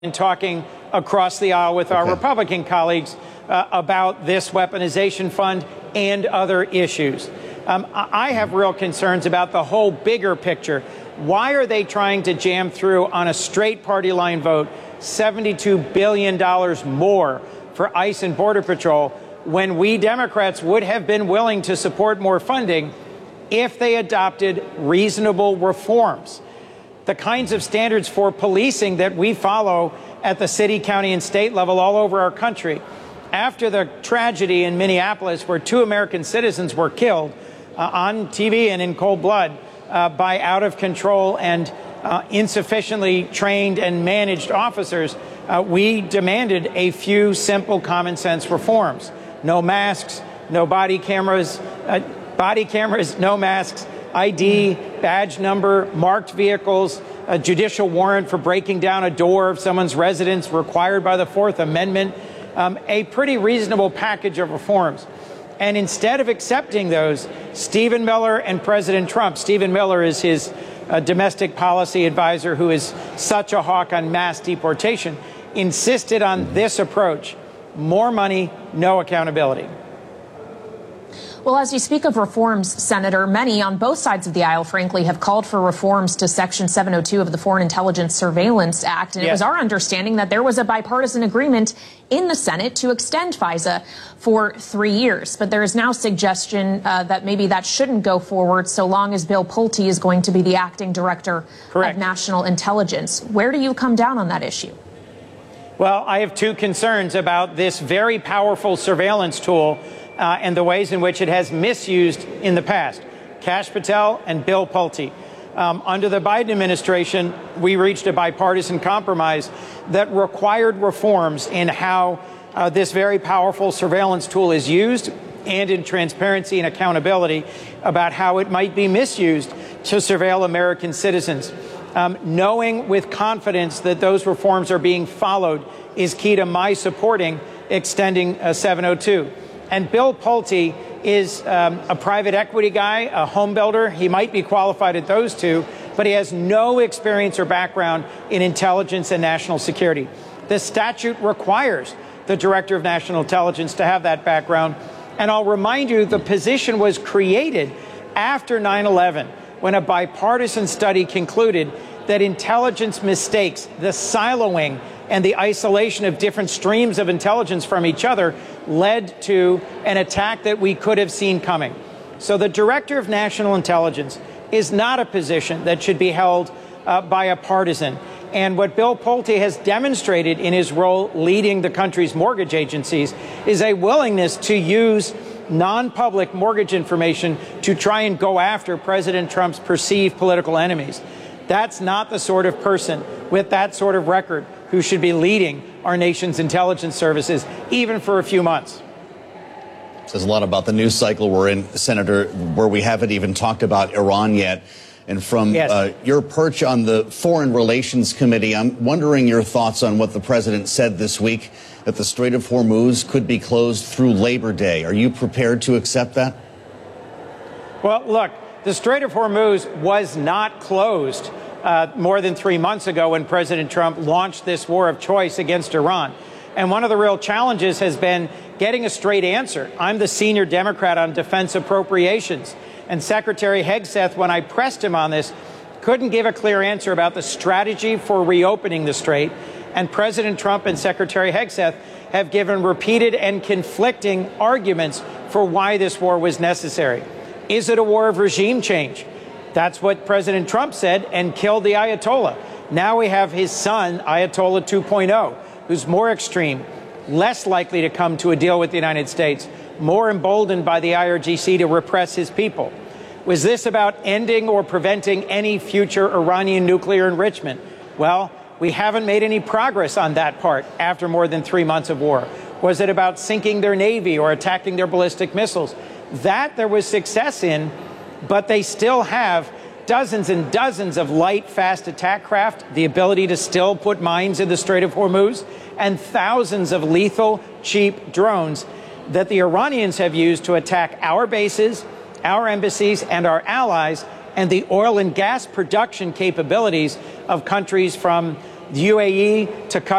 and talking across the aisle with our Republican colleagues about this weaponization fund and other issues. I have real concerns about the whole bigger picture. Why are they trying to jam through on a straight party line vote $72 billion more for ICE and Border Patrol when we Democrats would have been willing to support more funding if they adopted reasonable reforms? The kinds of standards for policing that we follow at the city, county, and state level all over our country. After the tragedy in Minneapolis, where 2 American citizens were killed on TV and in cold blood by out of control and insufficiently trained and managed officers, we demanded a few simple common sense reforms. No masks, no body cameras, no masks, ID, badge number, marked vehicles, a judicial warrant for breaking down a door of someone's residence required by the Fourth Amendment, a pretty reasonable package of reforms. And instead of accepting those, Stephen Miller and President Trump — Stephen Miller is his domestic policy advisor who is such a hawk on mass deportation — insisted on this approach: more money, no accountability. Well, as you speak of reforms, Senator, many on both sides of the aisle, frankly, have called for reforms to Section 702 of the Foreign Intelligence Surveillance Act. And It was our understanding that there was a bipartisan agreement in the Senate to extend FISA for 3 years. But there is now suggestion that maybe that shouldn't go forward so long as Bill Pulte is going to be the acting director of national intelligence. Where do you come down on that issue? Well, I have 2 concerns about this very powerful surveillance tool and the ways in which it has misused in the past. Kash Patel and Bill Pulte. Under the Biden administration, we reached a bipartisan compromise that required reforms in how this very powerful surveillance tool is used, and in transparency and accountability about how it might be misused to surveil American citizens. Knowing with confidence that those reforms are being followed is key to my supporting extending 702. And Bill Pulte is a private equity guy, a home builder. He might be qualified at those 2, but he has no experience or background in intelligence and national security. The statute requires the Director of National Intelligence to have that background. And I'll remind you, the position was created after 9/11, when a bipartisan study concluded that intelligence mistakes, the siloing and the isolation of different streams of intelligence from each other, led to an attack that we could have seen coming. So the Director of National Intelligence is not a position that should be held by a partisan. And what Bill Pulte has demonstrated in his role leading the country's mortgage agencies is a willingness to use non-public mortgage information to try and go after President Trump's perceived political enemies. That's not the sort of person with that sort of record who should be leading our nation's intelligence services, even for a few months. Says a lot about the news cycle we're in, Senator, where we haven't even talked about Iran yet. And from your perch on the Foreign Relations Committee, I'm wondering your thoughts on what the president said this week, that the Strait of Hormuz could be closed through Labor Day. Are you prepared to accept that? Well, look, the Strait of Hormuz was not closed more than 3 months ago when President Trump launched this war of choice against Iran. And one of the real challenges has been getting a straight answer. I'm the senior Democrat on defense appropriations, and Secretary Hegseth, when I pressed him on this, couldn't give a clear answer about the strategy for reopening the strait. And President Trump and Secretary Hegseth have given repeated and conflicting arguments for why this war was necessary. Is it a war of regime change? That's what President Trump said and killed the Ayatollah. Now we have his son, Ayatollah 2.0, who's more extreme, less likely to come to a deal with the United States, more emboldened by the IRGC to repress his people. Was this about ending or preventing any future Iranian nuclear enrichment? Well, we haven't made any progress on that part after more than 3 months of war. Was it about sinking their navy or attacking their ballistic missiles? That there was success in, but they still have dozens and dozens of light, fast attack craft, the ability to still put mines in the Strait of Hormuz, and thousands of lethal, cheap drones that the Iranians have used to attack our bases, our embassies, and our allies, and the oil and gas production capabilities of countries from the UAE to